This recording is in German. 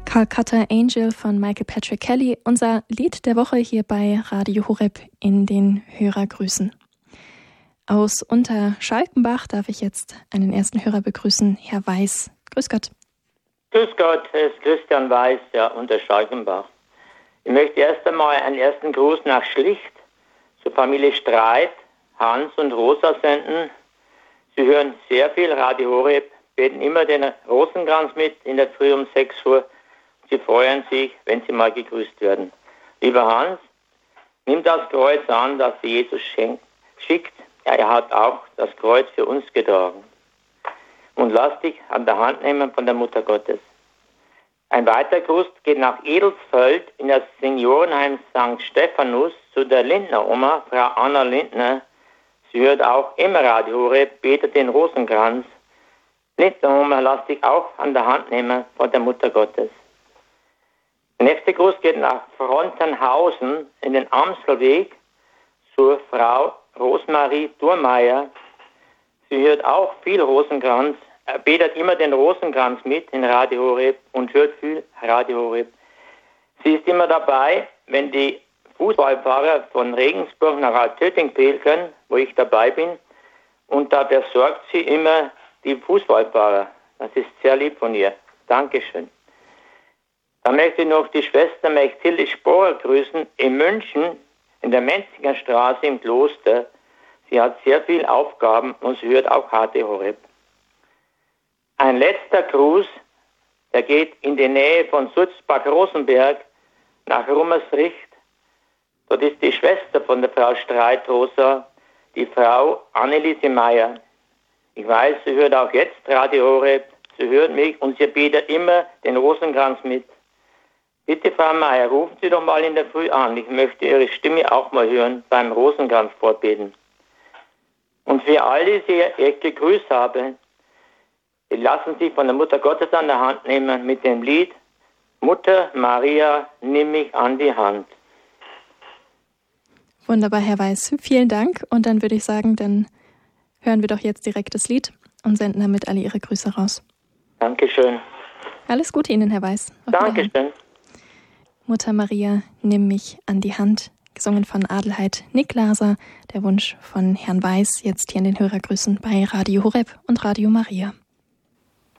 Calcutta Angel von Michael Patrick Kelly, unser Lied der Woche hier bei Radio Horeb in den Hörergrüßen. Aus Unterschalkenbach darf ich jetzt einen ersten Hörer begrüßen, Herr Weiß. Grüß Gott. Grüß Gott, es ist Christian Weiß, ja, Unterschalkenbach. Ich möchte erst einmal einen ersten Gruß nach Schlicht zur Familie Streit, Hans und Rosa senden. Sie hören sehr viel Radio Horeb, beten immer den Rosenkranz mit in der Früh um 6 Uhr. Sie freuen sich, wenn sie mal gegrüßt werden. Lieber Hans, nimm das Kreuz an, das Jesus schickt. Ja, er hat auch das Kreuz für uns getragen. Und lass dich an der Hand nehmen von der Mutter Gottes. Ein weiterer Gruß geht nach Edelsfeld in das Seniorenheim St. Stephanus zu der Lindner-Oma, Frau Anna Lindner. Sie hört auch immer Radio Horeb, betet den Rosenkranz. Lindner-Oma, lass dich auch an der Hand nehmen von der Mutter Gottes. Der nächste Gruß geht nach Frontenhausen in den Amselweg zur Frau Rosmarie Durmeier. Sie hört auch viel Rosenkranz, betet immer den Rosenkranz mit in Radio Horeb und hört viel Radio Horeb. Sie ist immer dabei, wenn die Fußballfahrer von Regensburg nach Altötting pilgern, wo ich dabei bin, und da besorgt sie immer die Fußballfahrer. Das ist sehr lieb von ihr. Dankeschön. Dann möchte ich noch die Schwester Mechtilde Sporer grüßen in München, in der Menzinger Straße im Kloster. Sie hat sehr viele Aufgaben und sie hört auch Radio Horeb. Ein letzter Gruß, der geht in die Nähe von Sulzbach-Rosenberg nach Rummersricht. Dort ist die Schwester von der Frau Streitrosa, die Frau Anneliese Meyer. Ich weiß, sie hört auch jetzt Radio Horeb, sie hört mich und sie betet immer den Rosenkranz mit. Bitte, Frau Meyer, rufen Sie doch mal in der Früh an. Ich möchte Ihre Stimme auch mal hören beim Rosenkranz vorbeten. Und für alle, die ich gegrüßt habe, die lassen sich von der Mutter Gottes an der Hand nehmen mit dem Lied Mutter Maria, nimm mich an die Hand. Wunderbar, Herr Weiß. Vielen Dank. Und dann würde ich sagen, dann hören wir doch jetzt direkt das Lied und senden damit alle Ihre Grüße raus. Dankeschön. Alles Gute Ihnen, Herr Weiß. Dankeschön. Mutter Maria, nimm mich an die Hand. Gesungen von Adelheid Niklaser. Der Wunsch von Herrn Weiß, jetzt hier in den Hörergrüßen bei Radio Horeb und Radio Maria.